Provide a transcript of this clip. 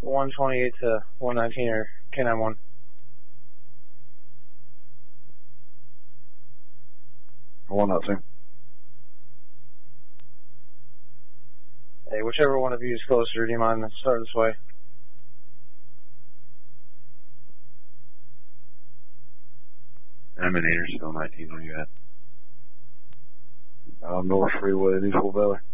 128 to 119 or K91. One out, sir. Hey, whichever one of you is closer, do you mind start this way? I'm in Andersonville, 19. Where you at? North Freeway, East Valley.